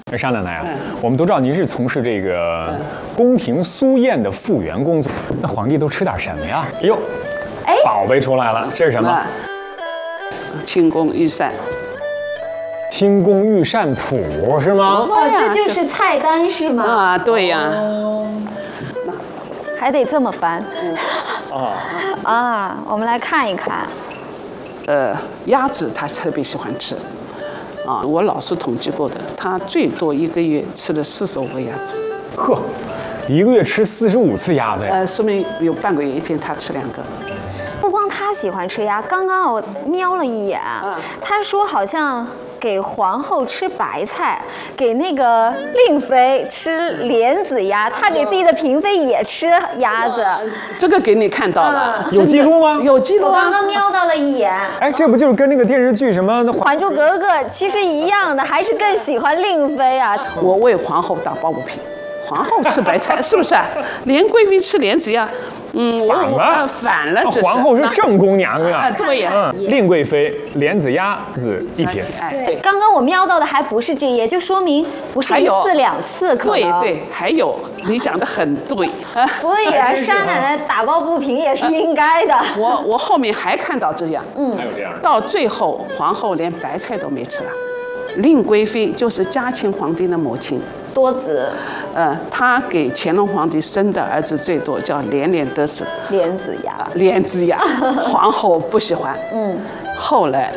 沙奶奶啊，我们都知道您是从事这个宫廷苏宴的复原工作，那皇帝都吃点什么呀？哎呦，宝贝出来了，这是什么？ 清宫御膳。 清宫御膳谱是吗？ 哦，这就是菜单是吗？ 啊，对呀。 还得这么翻。啊，我们来看一看。 鸭子他特别喜欢吃。啊，我老师统计过的，他最多一个月吃了45个鸭子。 呵，一个月吃45次鸭子呀？ 说明有半个月一天他吃2个。 不光他喜欢吃鸭，刚刚我瞄了一眼，他说好像给皇后吃白菜，给那个令妃吃莲子鸭，他给自己的嫔妃也吃鸭子。 这个给你看到了， 有记录吗？ 有记录。 我刚刚瞄到了一眼。 哎，这不就是跟那个电视剧什么《 还珠格格》其实一样的，还是更喜欢令妃啊。 我为皇后打抱不平，皇后吃白菜是不是？连贵妃吃莲子鸭。反了， 皇后是正宫娘啊！ 对呀， 令贵妃莲子鸭子1瓶。 对，刚刚我瞄到的还不是这些，就说明不是1次2次可能。 对，还有，你讲的很对。 所以啊，沙奶奶打抱不平也是应该的。 我后面还看到这样， 还有这样。 到最后，皇后连白菜都没吃了。令贵妃就是嘉庆皇帝的母亲。 多子， 她给乾隆皇帝生的儿子最多，叫连连得子。 莲子鸭， 莲子鸭，皇后不喜欢。后来